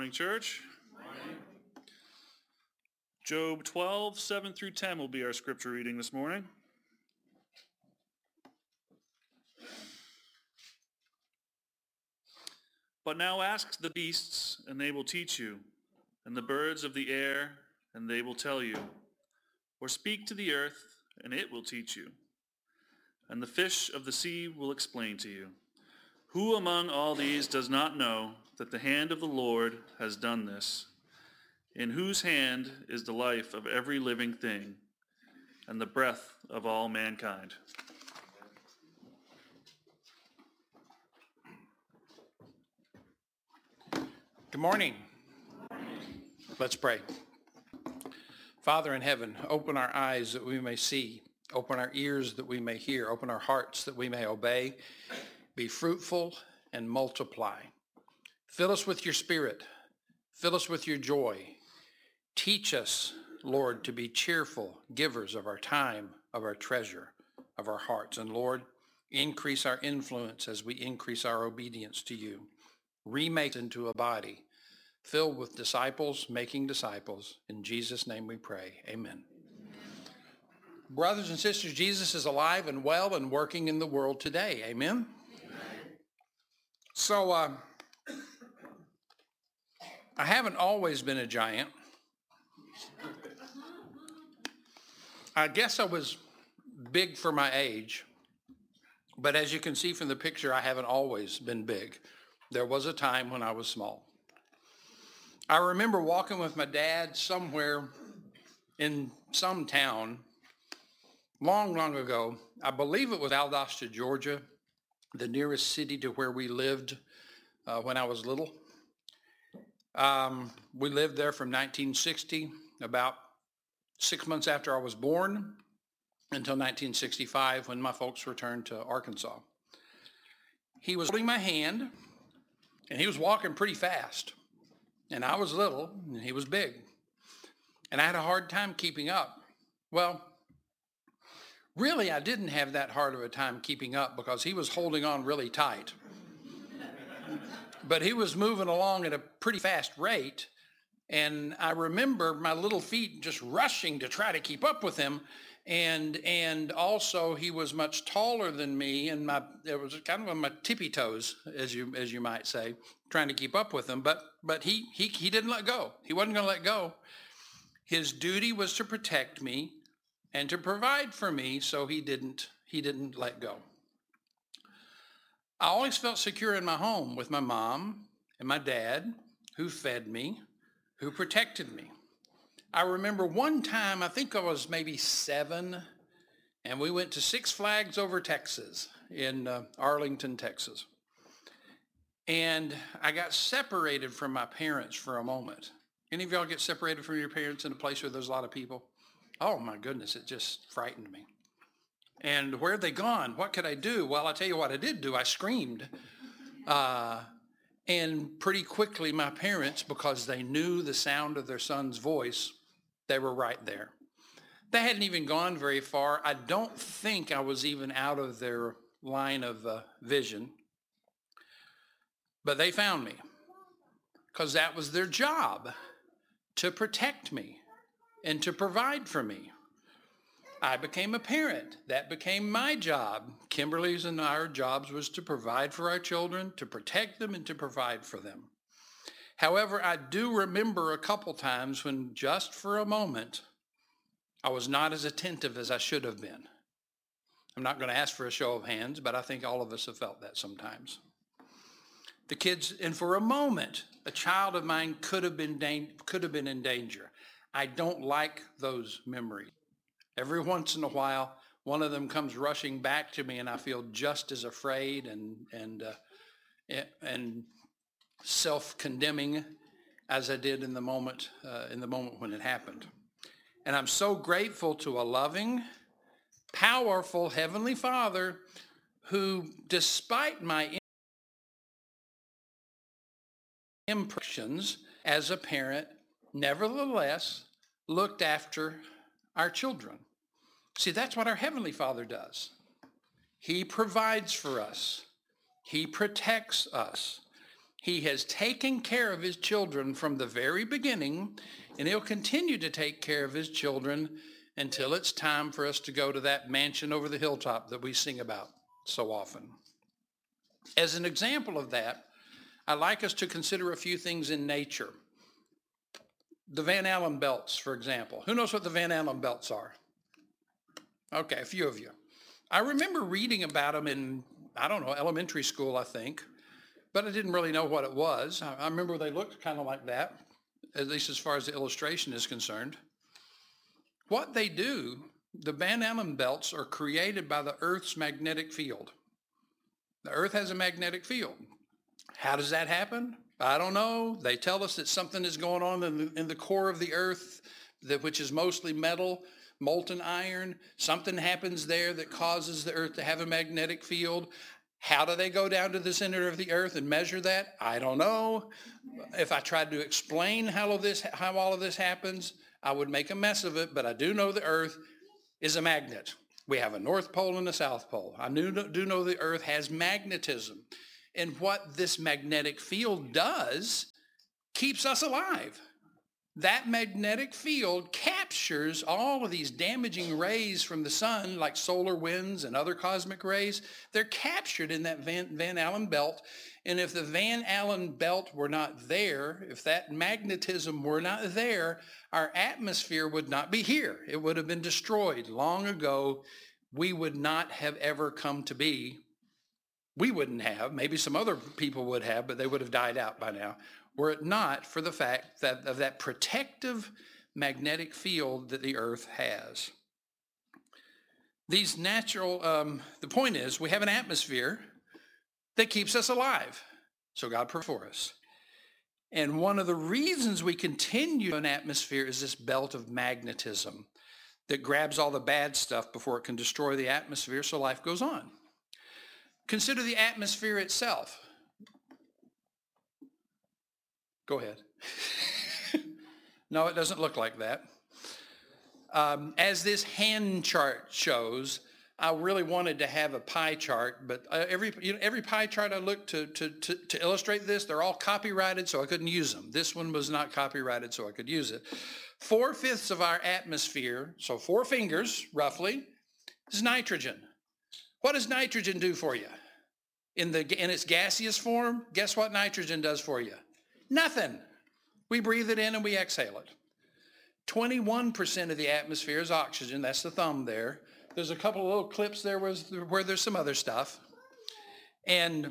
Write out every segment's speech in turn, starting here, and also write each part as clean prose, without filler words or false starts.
Morning, church. Morning. Job 12, 7 through 10 will be our scripture reading this morning. But now ask the beasts, and they will teach you, and the birds of the air, and they will tell you. Or speak to the earth, and it will teach you. And the fish of the sea will explain to you. Who among all these does not know that the hand of the Lord has done this, in whose hand is the life of every living thing, and the breath of all mankind? Good morning. Let's pray. Father in heaven, open our eyes that we may see, open our ears that we may hear, open our hearts that we may obey, be fruitful and multiply. Fill us with your spirit, fill us with your joy. Teach us, Lord, to be cheerful givers of our time, of our treasure, of our hearts. And Lord, increase our influence as we increase our obedience to you. Remake us into a body filled with disciples, making disciples. In Jesus' name we pray. Amen. Brothers and sisters, Jesus is alive and well and working in the world today. Amen? So, I haven't always been a giant. I guess I was big for my age, but as you can see from the picture, I haven't always been big. There was a time when I was small. I remember walking with my dad somewhere in some town long ago. I believe it was Valdosta, Georgia, the nearest city to where we lived when I was little. We lived there from 1960, about 6 months after I was born, until 1965 when my folks returned to Arkansas. He was holding my hand, and he was walking pretty fast. And I was little, and he was big. And I had a hard time keeping up. Well, really, I didn't have that hard of a time keeping up because he was holding on really tight. But he was moving along at a pretty fast rate. And I remember my little feet just rushing to try to keep up with him. And also he was much taller than me, and it was kind of on my tippy toes, as you might say, trying to keep up with him. But he didn't let go. He wasn't going to let go. His duty was to protect me and to provide for me, so he didn't let go. I always felt secure in my home with my mom and my dad, who fed me, who protected me. I remember one time, I think I was maybe 7, and we went to Six Flags Over Texas in Arlington, Texas. And I got separated from my parents for a moment. Any of y'all get separated from your parents in a place where there's a lot of people? Oh my goodness, it just frightened me. And where had they gone? What could I do? Well, I'll tell you what I did do. I screamed. And pretty quickly, my parents, because they knew the sound of their son's voice, they were right there. They hadn't even gone very far. I don't think I was even out of their line of vision. But they found me because that was their job, to protect me and to provide for me. I became a parent. That became my job. Kimberly's and our jobs was to provide for our children, to protect them, and to provide for them. However, I do remember a couple times when just for a moment, I was not as attentive as I should have been. I'm not going to ask for a show of hands, but I think all of us have felt that sometimes. The kids, and for a moment, a child of mine could have been in danger. I don't like those memories. Every once in a while, one of them comes rushing back to me, and I feel just as afraid and self-condemning as I did in the moment when it happened. And I'm so grateful to a loving, powerful Heavenly Father who, despite my imperfections as a parent, nevertheless looked after our children. See, that's what our Heavenly Father does. He provides for us. He protects us. He has taken care of his children from the very beginning, and he'll continue to take care of his children until it's time for us to go to that mansion over the hilltop that we sing about so often. As an example of that, I'd like us to consider a few things in nature. The Van Allen belts, for example. Who knows what the Van Allen belts are? Okay, a few of you. I remember reading about them in, elementary school, I think, but I didn't really know what it was. I remember they looked kind of like that, at least as far as the illustration is concerned. What they do, the Van Allen belts are created by the Earth's magnetic field. The Earth has a magnetic field. How does that happen? I don't know. They tell us that something is going on in the core of the Earth, which is mostly metal, molten iron. Something happens there that causes the Earth to have a magnetic field. How do they go down to the center of the Earth and measure that? I don't know. If I tried to explain how all of this happens, I would make a mess of it, but I do know the Earth is a magnet. We have a North Pole and a South Pole. I do know the Earth has magnetism. And what this magnetic field does keeps us alive. That magnetic field captures all of these damaging rays from the sun, like solar winds and other cosmic rays. They're captured in that Van Allen belt. And if the Van Allen belt were not there, if that magnetism were not there, our atmosphere would not be here. It would have been destroyed long ago. We would not have ever come to be. We wouldn't have. Maybe some other people would have, but they would have died out by now, were it not for the fact that of that protective magnetic field that the Earth has. These natural, the point is, we have an atmosphere that keeps us alive. So God provides for us. And one of the reasons we continue an atmosphere is this belt of magnetism that grabs all the bad stuff before it can destroy the atmosphere, so life goes on. Consider the atmosphere itself. Go ahead. No, it doesn't look like that. As this hand chart shows, I really wanted to have a pie chart, but every pie chart I looked to illustrate this, they're all copyrighted, so I couldn't use them. This one was not copyrighted, so I could use it. 4/5 of our atmosphere, so 4 fingers roughly, is nitrogen. What does nitrogen do for you? In its gaseous form, guess what nitrogen does for you? Nothing. We breathe it in and we exhale it. 21% of the atmosphere is oxygen. That's the thumb there. There's a couple of little clips there where there's some other stuff. And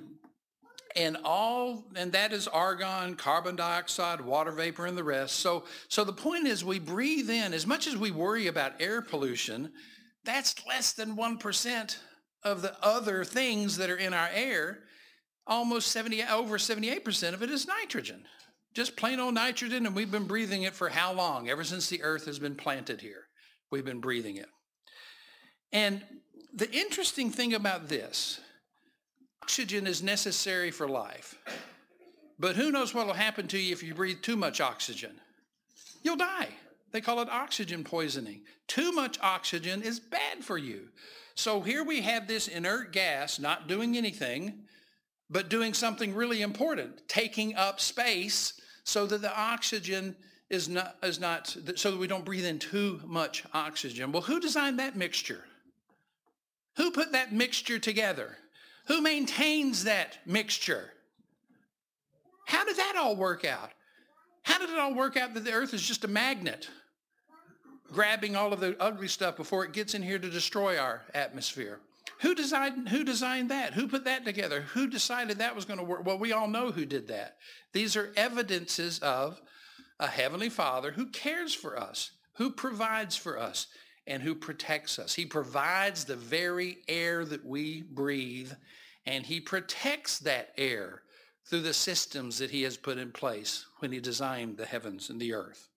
that is argon, carbon dioxide, water vapor, and the rest. So the point is we breathe in, as much as we worry about air pollution, that's less than 1% of the other things that are in our air. Over 78% of it is nitrogen. Just plain old nitrogen, and we've been breathing it for how long? Ever since the earth has been planted here, we've been breathing it. And the interesting thing about this, oxygen is necessary for life. But who knows what will happen to you if you breathe too much oxygen? You'll die. They call it oxygen poisoning. Too much oxygen is bad for you. So here we have this inert gas not doing anything, but doing something really important, taking up space so that the oxygen is not so that we don't breathe in too much oxygen. Well, who designed that mixture? Who put that mixture together? Who maintains that mixture? How did that all work out? How did it all work out that the earth is just a magnet, grabbing all of the ugly stuff before it gets in here to destroy our atmosphere? Who designed that? Who put that together? Who decided that was going to work? Well, we all know who did that. These are evidences of a Heavenly Father who cares for us, who provides for us, and who protects us. He provides the very air that we breathe, and he protects that air through the systems that he has put in place when he designed the heavens and the earth.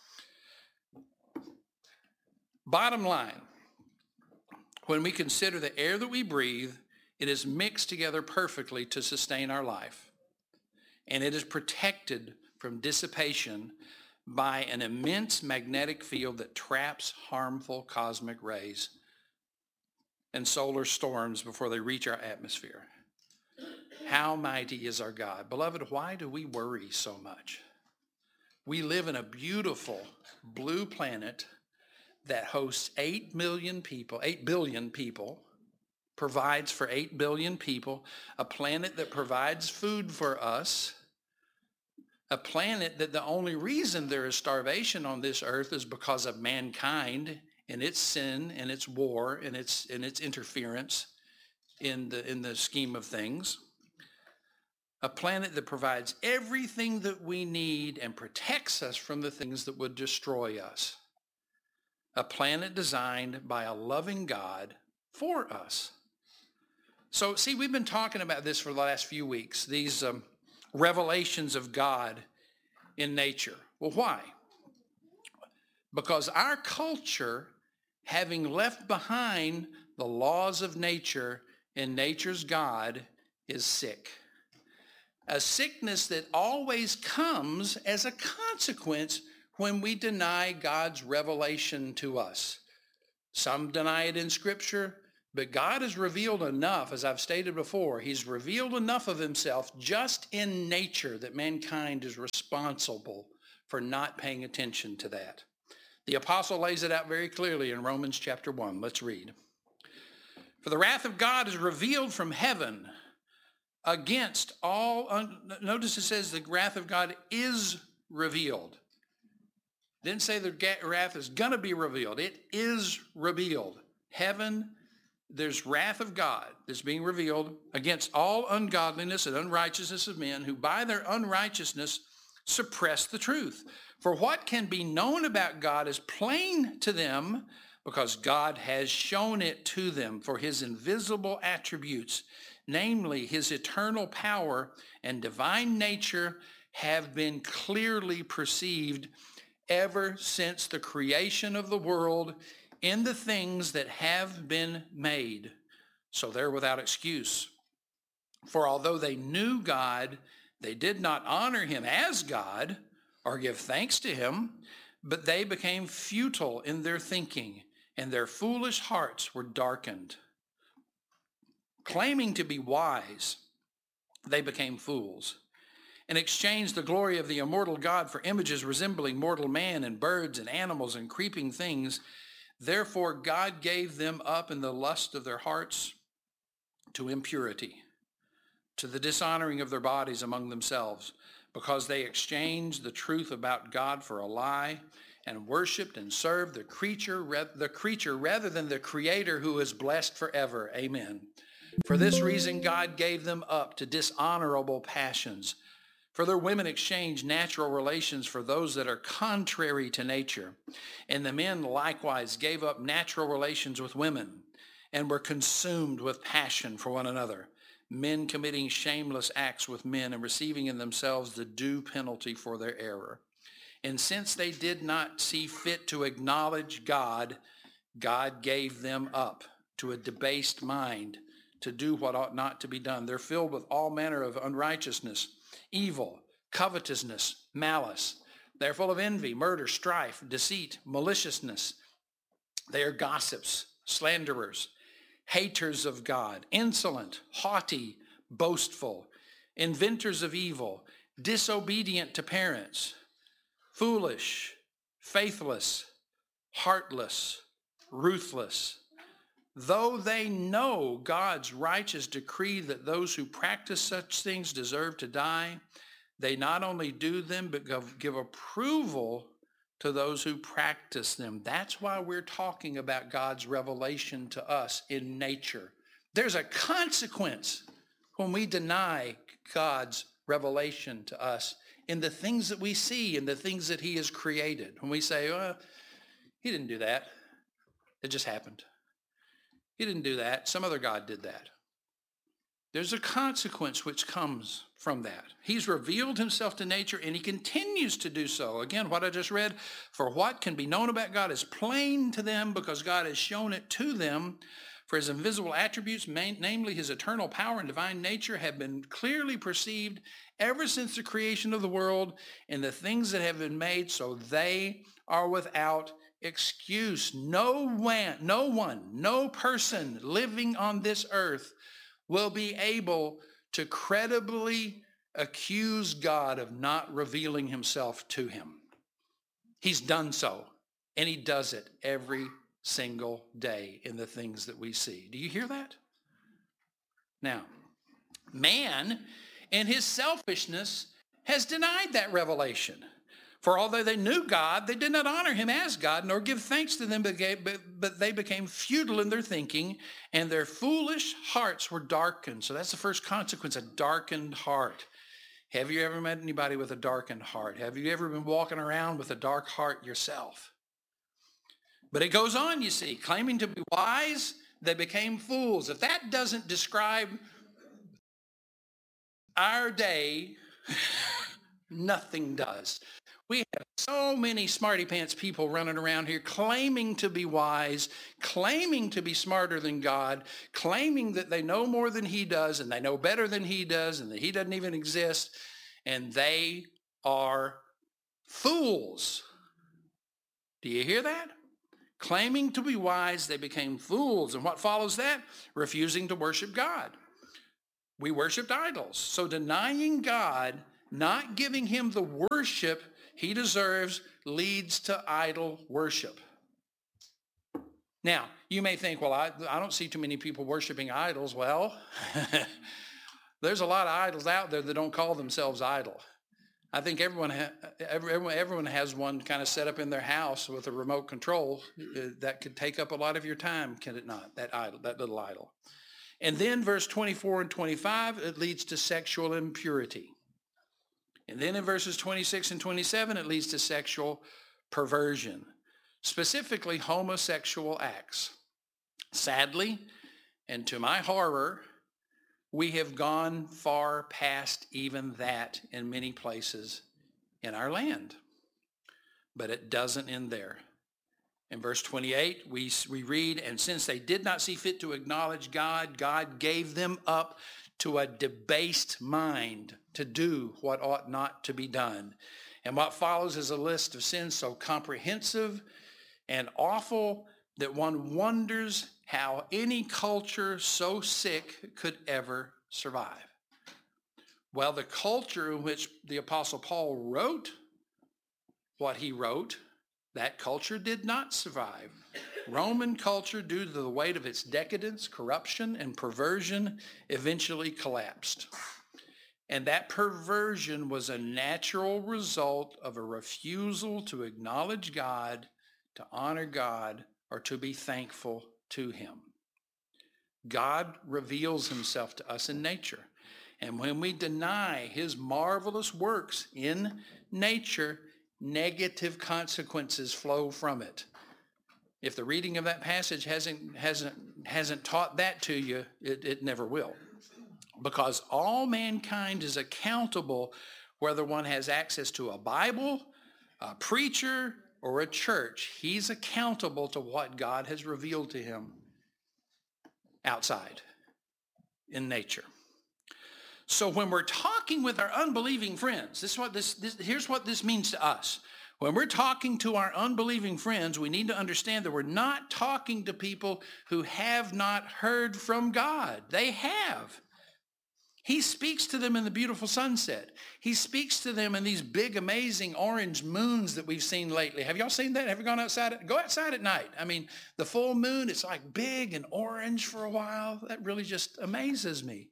Bottom line, when we consider the air that we breathe, it is mixed together perfectly to sustain our life. And it is protected from dissipation by an immense magnetic field that traps harmful cosmic rays and solar storms before they reach our atmosphere. How mighty is our God. Beloved, why do we worry so much? We live in a beautiful blue planet that hosts 8 billion people, provides for 8 billion people, a planet that provides food for us, a planet that the only reason there is starvation on this earth is because of mankind and its sin and its war and its interference in the scheme of things. A planet that provides everything that we need and protects us from the things that would destroy us. A planet designed by a loving God for us. So, see, we've been talking about this for the last few weeks, these revelations of God in nature. Well, why? Because our culture, having left behind the laws of nature and nature's God, is sick. A sickness that always comes as a consequence when we deny God's revelation to us. Some deny it in Scripture, but God has revealed enough, as I've stated before. He's revealed enough of himself just in nature that mankind is responsible for not paying attention to that. The apostle lays it out very clearly in Romans chapter 1. Let's read. For the wrath of God is revealed from heaven against all, notice it says the wrath of God is revealed. It didn't say the wrath is going to be revealed. It is revealed. Heaven, there's wrath of God that's being revealed against all ungodliness and unrighteousness of men who by their unrighteousness suppress the truth. For what can be known about God is plain to them because God has shown it to them. For his invisible attributes, namely his eternal power and divine nature, have been clearly perceived ever since the creation of the world in the things that have been made. So they're without excuse. For although they knew God, they did not honor him as God or give thanks to him, but they became futile in their thinking, and their foolish hearts were darkened. Claiming to be wise, they became fools and exchanged the glory of the immortal God for images resembling mortal man and birds and animals and creeping things. Therefore God gave them up in the lust of their hearts to impurity, to the dishonoring of their bodies among themselves, because they exchanged the truth about God for a lie and worshiped and served the creature rather than the Creator, who is blessed forever. Amen. For this reason, God gave them up to dishonorable passions. For their women exchanged natural relations for those that are contrary to nature. And the men likewise gave up natural relations with women and were consumed with passion for one another, men committing shameless acts with men and receiving in themselves the due penalty for their error. And since they did not see fit to acknowledge God, God gave them up to a debased mind to do what ought not to be done. They're filled with all manner of unrighteousness, evil, covetousness, malice. They're full of envy, murder, strife, deceit, maliciousness. They are gossips, slanderers, haters of God, insolent, haughty, boastful, inventors of evil, disobedient to parents, foolish, faithless, heartless, ruthless. Though they know God's righteous decree that those who practice such things deserve to die, they not only do them, but give approval to those who practice them. That's why we're talking about God's revelation to us in nature. There's a consequence when we deny God's revelation to us in the things that we see and the things that he has created. When we say, well, he didn't do that. It just happened. He didn't do that. Some other God did that. There's a consequence which comes from that. He's revealed himself to nature, and he continues to do so. Again, what I just read, for what can be known about God is plain to them because God has shown it to them. For his invisible attributes, namely his eternal power and divine nature, have been clearly perceived ever since the creation of the world and the things that have been made, so they are without excuse. No person living on this earth will be able to credibly accuse God of not revealing himself to him. He's done so, and he does it every single day in the things that we see. Do you hear that? Now, man in his selfishness has denied that revelation. For although they knew God, they did not honor him as God, nor give thanks to them, but they became futile in their thinking, and their foolish hearts were darkened. So that's the first consequence, a darkened heart. Have you ever met anybody with a darkened heart? Have you ever been walking around with a dark heart yourself? But it goes on, you see, claiming to be wise, they became fools. If that doesn't describe our day, nothing does. We have so many smarty pants people running around here claiming to be wise, claiming to be smarter than God, claiming that they know more than he does and they know better than he does and that he doesn't even exist. And they are fools. Do you hear that? Claiming to be wise, they became fools. And what follows that? Refusing to worship God. We worshiped idols. So denying God, not giving him the worship he deserves, leads to idol worship. Now, you may think, well, I don't see too many people worshiping idols. Well, there's a lot of idols out there that don't call themselves idol. I think everyone has one kind of set up in their house with a remote control that could take up a lot of your time, can it not? That idol, that little idol. And then verse 24 and 25, it leads to sexual impurity. And then in verses 26 and 27, it leads to sexual perversion, specifically homosexual acts. Sadly, and to my horror, we have gone far past even that in many places in our land. But it doesn't end there. In verse 28, we read, and since they did not see fit to acknowledge God, God gave them up to a debased mind to do what ought not to be done. And what follows is a list of sins so comprehensive and awful that one wonders how any culture so sick could ever survive. Well, the culture in which the Apostle Paul wrote what he wrote, that culture did not survive. Roman culture, due to the weight of its decadence, corruption, and perversion, eventually collapsed. And that perversion was a natural result of a refusal to acknowledge God, to honor God, or to be thankful to him. God reveals himself to us in nature. And when we deny his marvelous works in nature, negative consequences flow from it. If the reading of that passage hasn't taught that to you, it never will. Because all mankind is accountable whether one has access to a Bible, a preacher, or a church. He's accountable to what God has revealed to him outside in nature. So when we're talking with our unbelieving friends, here's what this means to us. When we're talking to our unbelieving friends, we need to understand that we're not talking to people who have not heard from God. They have. He speaks to them in the beautiful sunset. He speaks to them in these big, amazing orange moons that we've seen lately. Have y'all seen that? Have you gone outside? Go outside at night. I mean, the full moon, it's like big and orange for a while. That really just amazes me.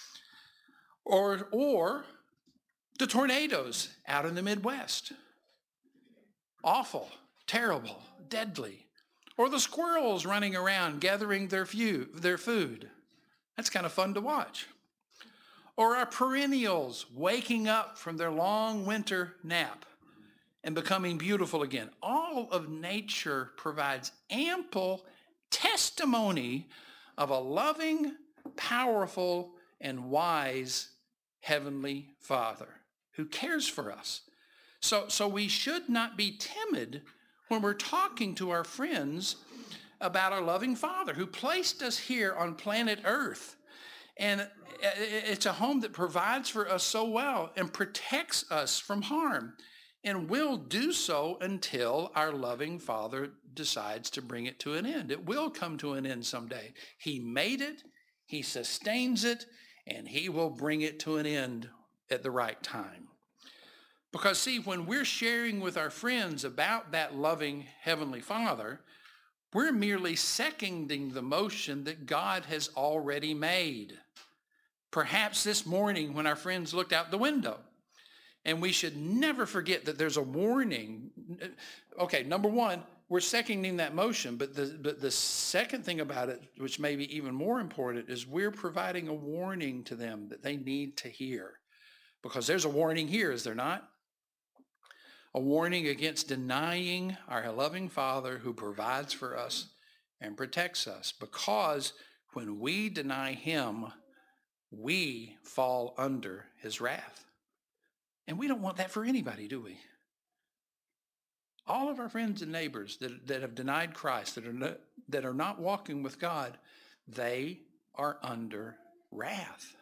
Or the tornadoes out in the Midwest. Awful, terrible, deadly. Or the squirrels running around gathering their food. That's kind of fun to watch. Or our perennials waking up from their long winter nap and becoming beautiful again. All of nature provides ample testimony of a loving, powerful, and wise Heavenly Father who cares for us. So we should not be timid when we're talking to our friends about our loving Father who placed us here on planet Earth. And it's a home that provides for us so well and protects us from harm and will do so until our loving Father decides to bring it to an end. It will come to an end someday. He made it, he sustains it, and he will bring it to an end at the right time. Because see, when we're sharing with our friends about that loving Heavenly Father, we're merely seconding the motion that God has already made. Perhaps this morning when our friends looked out the window, and we should never forget that there's a warning. Okay, number one, we're seconding that motion, but the second thing about it, which may be even more important, is we're providing a warning to them that they need to hear. Because there's a warning here, is there not? A warning against denying our loving Father who provides for us and protects us. Because when we deny him, we fall under his wrath. And we don't want that for anybody, do we? All of our friends and neighbors that have denied Christ, that are not walking with God, they are under wrath.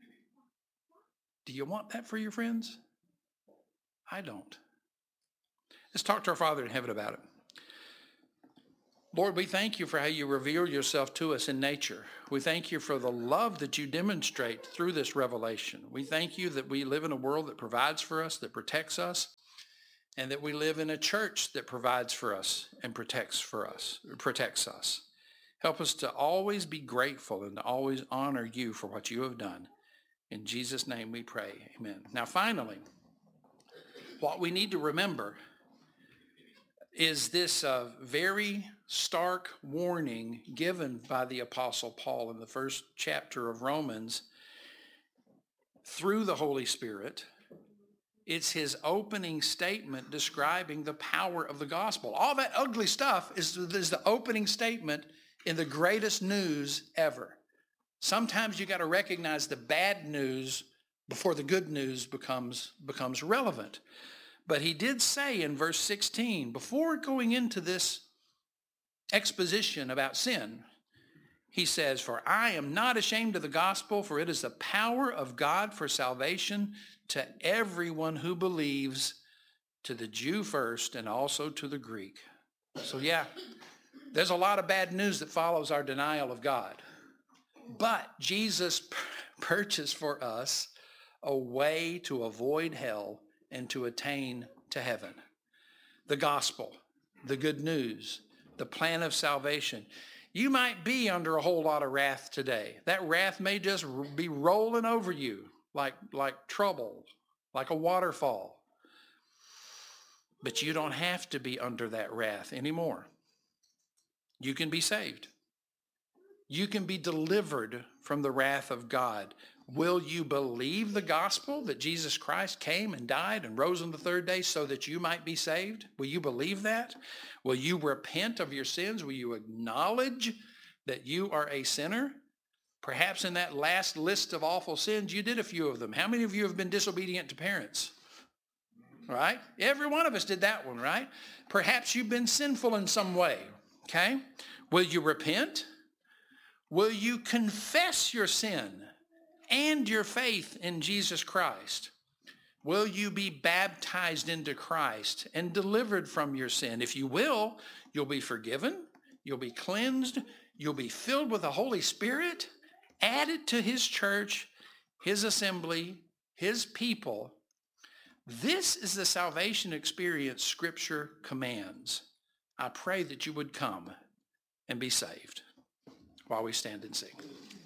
Do you want that for your friends? I don't. Let's talk to our Father in heaven about it. Lord, we thank you for how you reveal yourself to us in nature. We thank you for the love that you demonstrate through this revelation. We thank you that we live in a world that provides for us, that protects us, and that we live in a church that provides for us and protects us. Help us to always be grateful and to always honor you for what you have done. In Jesus' name we pray, amen. Now finally, what we need to remember is this very stark warning given by the Apostle Paul in the first chapter of Romans through the Holy Spirit. It's his opening statement describing the power of the gospel. All that ugly stuff is the opening statement in the greatest news ever. Sometimes you got to recognize the bad news before the good news becomes relevant. But he did say in verse 16, before going into this exposition about sin, he says, "For I am not ashamed of the gospel, for it is the power of God for salvation to everyone who believes, to the Jew first and also to the Greek." So yeah, there's a lot of bad news that follows our denial of God. But Jesus purchased for us a way to avoid hell and to attain to heaven. The gospel, the good news, the plan of salvation. You might be under a whole lot of wrath today. That wrath may just be rolling over you like trouble, like a waterfall. But you don't have to be under that wrath anymore. You can be saved. You can be delivered from the wrath of God. Will you believe the gospel that Jesus Christ came and died and rose on the third day so that you might be saved? Will you believe that? Will you repent of your sins? Will you acknowledge that you are a sinner? Perhaps in that last list of awful sins, you did a few of them. How many of you have been disobedient to parents? Right? Every one of us did that one, right? Perhaps you've been sinful in some way, okay? Will you repent? Will you confess your sin and your faith in Jesus Christ? Will you be baptized into Christ and delivered from your sin? If you will, you'll be forgiven, you'll be cleansed, you'll be filled with the Holy Spirit, added to his church, his assembly, his people. This is the salvation experience Scripture commands. I pray that you would come and be saved while we stand and sing.